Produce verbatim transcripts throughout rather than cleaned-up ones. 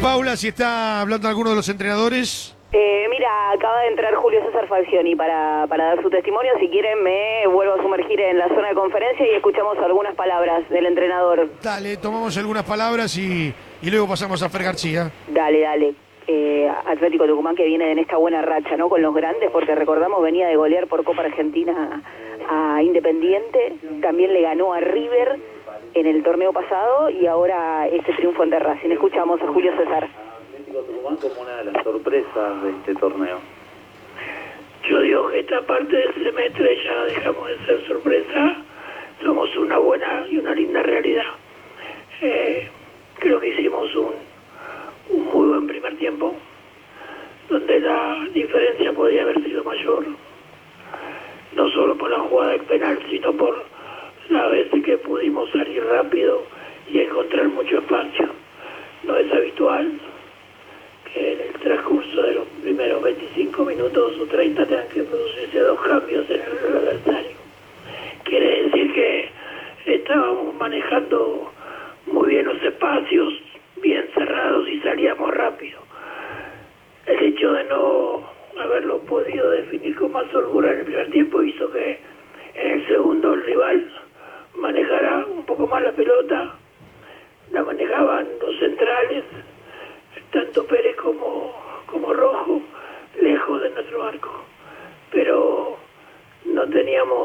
Paula, si está hablando alguno de los entrenadores. Eh, mira, acaba de entrar Julio César Falcioni para, para dar su testimonio. Si quieren me vuelvo a sumergir en la zona de conferencia y escuchamos algunas palabras del entrenador. Dale, tomamos algunas palabras y, y luego pasamos a Fer García. Dale, dale. Eh, Atlético Tucumán que viene en esta buena racha, ¿no? Con los grandes, porque recordamos venía de golear por Copa Argentina a, a Independiente, también le ganó a River en el torneo pasado y ahora este triunfo ante Racing. Escuchamos a Julio César. Atlético Tucumán como una de las sorpresas de este torneo. Yo digo que esta parte del semestre ya dejamos de ser sorpresa, somos una buena y una linda realidad. Eh, creo que hicimos un, un muy buen primer tiempo, donde la diferencia podía haber sido mayor, no solo por la jugada del penal, sino por la vez que pudimos salir rápido y encontrar mucho espacio. No es habitual que en el transcurso de los primeros veinticinco minutos o treinta tengan que producirse dos cambios en el adversario. Quiere decir que estábamos manejando muy bien los espacios, bien cerrados y salíamos rápido. El hecho de no haberlo podido definir con más holgura en el primer tiempo hizo que en el segundo el rival manejara un poco más la pelota, la manejaban los centrales, tanto Pérez como, como Rojo, lejos de nuestro arco. Pero no teníamos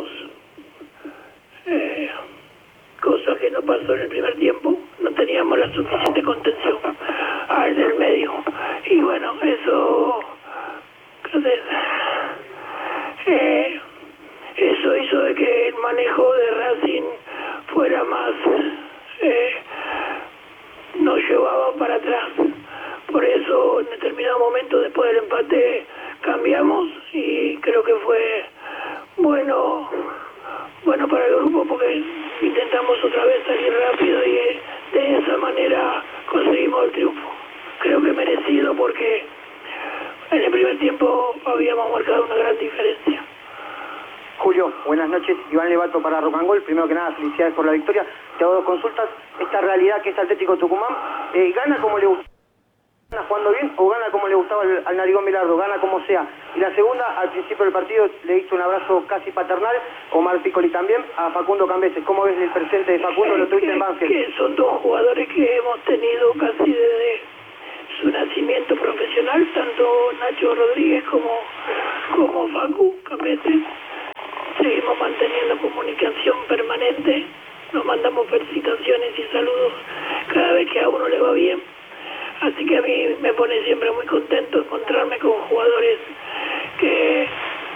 eh, cosa que no pasó en el primer tiempo, no teníamos la suficiente contención al del medio. Y bueno, eso, eh, eso hizo de que el manejo de Racing fuera más, eh, nos llevaba para atrás. Por eso en determinado momento después del empate cambiamos y creo que fue bueno bueno para el grupo porque intentamos otra vez salir rápido y de esa manera conseguimos el triunfo. Creo que merecido porque en el primer tiempo habíamos marcado una gran diferencia. Julio, buenas noches. Iván Levato para Rock and Roll. Primero que nada, felicidades por la victoria. Te hago dos consultas. Esta realidad que es Atlético Tucumán, eh, ¿gana como le gusta? ¿Gana jugando bien o gana como le gustaba al, al Narigón Bilardo? Gana como sea. Y la segunda, al principio del partido le diste un abrazo casi paternal, Omar Piccoli también, a Facundo Cambeses. ¿Cómo ves el presente de Facundo? Lo tuviste en Banfield. Que son dos jugadores que hemos tenido casi desde su nacimiento profesional, tanto Nacho Rodríguez como, como Facu Cambeses. Seguimos manteniendo comunicación permanente, nos mandamos felicitaciones y saludos cada vez que a uno le va bien. Así que a mí me pone siempre muy contento encontrarme con jugadores que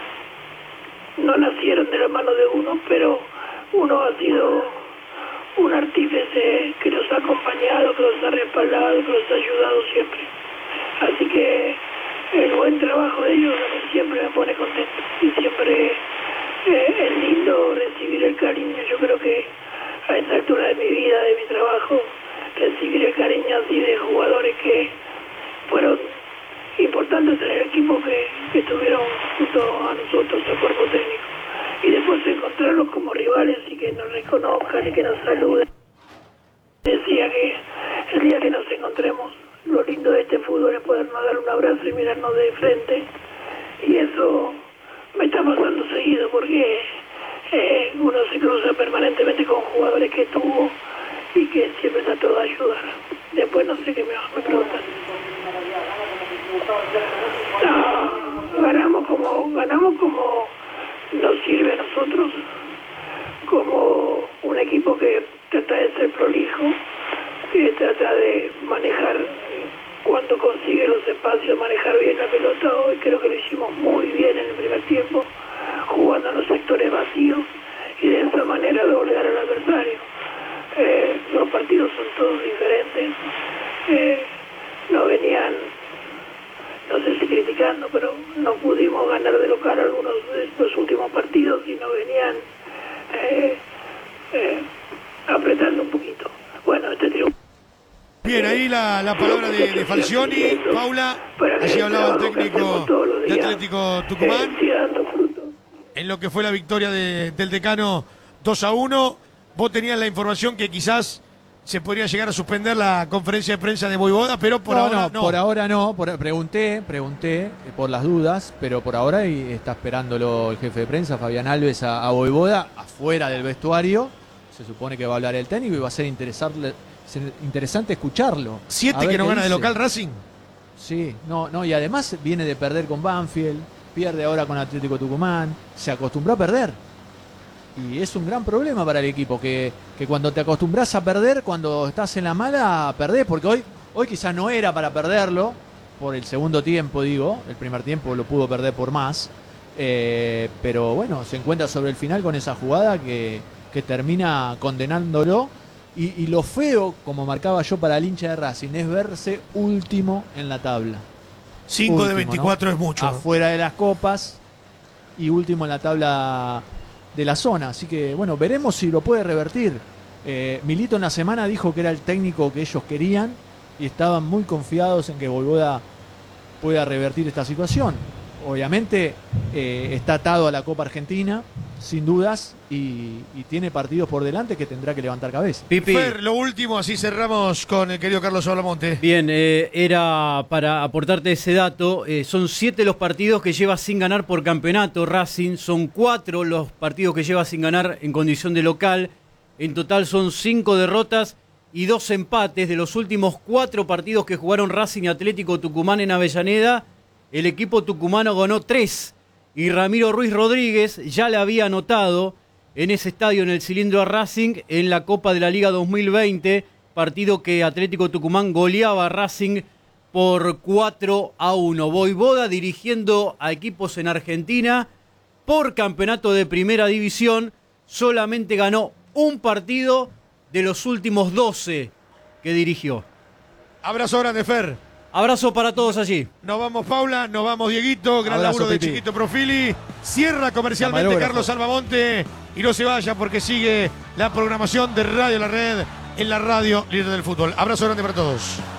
no nacieron de la mano de uno, pero uno ha sido un artífice que los ha acompañado, que los ha respaldado, que los ha ayudado siempre. Así que el buen trabajo de ellos a mí siempre me pone contento y siempre eh, es lindo recibir el cariño. Yo creo que a esta altura de mi vida, de mi trabajo, recibir el cariño así de jugadores que fueron importantes en el equipo que, que estuvieron junto a nosotros, al cuerpo técnico, y después encontrarlos como rivales y que nos reconozcan y que nos saluden. Decía que el día que nos encontremos, lo lindo de este fútbol es podernos dar un abrazo y mirarnos de frente, y eso me está pasando seguido porque eh, uno se cruza permanentemente con jugadores que tuvo y que siempre trató de ayudar. Después no sé qué me, me preguntan. No, ganamos como, ganamos como nos sirve a nosotros, como un equipo que trata de ser prolijo, que trata de manejar cuando consigue los espacios, manejar bien la pelota. Hoy creo que lo hicimos muy bien en el primer tiempo, jugando en los sectores vacíos y de esa manera doblegar al adversario. Eh, los partidos son todos diferentes, eh, no venían, no sé si criticando, pero no pudimos ganar de local algunos de los últimos partidos y nos venían eh, eh, apretando un poquito. Bueno, este triunfo. Bien, ahí la, la palabra de, de Falcioni, Paula, allí hablaba el técnico de Atlético Tucumán, en lo que fue la victoria de, del Decano dos a uno. Vos tenías la información que quizás se podría llegar a suspender la conferencia de prensa de Voivoda, pero por no, ahora no, no. Por ahora no, por, pregunté, pregunté eh, por las dudas, pero por ahora y está esperándolo el jefe de prensa, Fabián Alves, a, a Voivoda, afuera del vestuario. Se supone que va a hablar el técnico y va a ser interesante, ser interesante escucharlo. ¿Siete que no gana de local Racing? Sí, no, no, y además viene de perder con Banfield, pierde ahora con Atlético Tucumán, se acostumbró a perder. Y es un gran problema para el equipo, que, que cuando te acostumbras a perder, cuando estás en la mala, perdés, porque hoy, hoy quizás no era para perderlo, por el segundo tiempo digo, el primer tiempo lo pudo perder por más, eh, pero bueno, se encuentra sobre el final con esa jugada que, que termina condenándolo, y, y lo feo, como marcaba yo para el hincha de Racing, es verse último en la tabla. cinco de veinticuatro, ¿no? Es mucho. Afuera de las copas y último en la tabla de la zona, así que bueno, veremos si lo puede revertir. eh, Milito en la semana dijo que era el técnico que ellos querían y estaban muy confiados en que Voivoda pueda revertir esta situación. Obviamente eh, está atado a la Copa Argentina, sin dudas, y, y tiene partidos por delante que tendrá que levantar cabeza. Pipi. Fer, lo último, así cerramos con el querido Carlos Salamonte. Bien, eh, era para aportarte ese dato, eh, son siete los partidos que lleva sin ganar por campeonato Racing, son cuatro los partidos que lleva sin ganar en condición de local, en total son cinco derrotas y dos empates. De los últimos cuatro partidos que jugaron Racing y Atlético Tucumán en Avellaneda, el equipo tucumano ganó tres y Ramiro Ruiz Rodríguez ya le había anotado en ese estadio, en el cilindro a Racing, en la Copa de la Liga dos mil veinte, partido que Atlético Tucumán goleaba a Racing por cuatro a uno. Voivoda dirigiendo a equipos en Argentina por campeonato de primera división, solamente ganó un partido de los últimos doce que dirigió. Abrazo grande, Fer. Abrazo para todos allí. Nos vamos, Paula, nos vamos, Dieguito. Gran Abrazo, laburo de Pipi. Chiquito Profili. Cierra comercialmente Camarógrafo. Carlos Albamonte. Y no se vaya porque sigue la programación de Radio La Red en la radio líder del fútbol. Abrazo grande para todos.